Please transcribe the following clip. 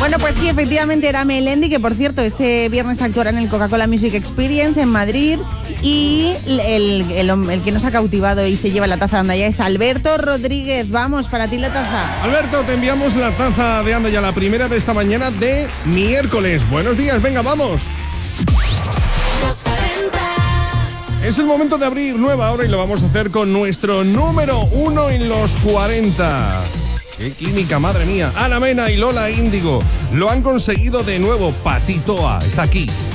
Bueno, pues sí, efectivamente era Melendi, que por cierto, este viernes actuará en el Coca-Cola Music Experience en Madrid. Y el que nos ha cautivado y se lleva la taza de Anda Ya es Alberto Rodríguez. Vamos, para ti la taza. Alberto, te enviamos la taza de Anda Ya, la primera de esta mañana de miércoles. Buenos días, venga, vamos. Es el momento de abrir nueva hora y lo vamos a hacer con nuestro número 1 en los 40. ¡Qué química, madre mía! Ana Mena y Lola Índigo lo han conseguido de nuevo. Patitoa está aquí.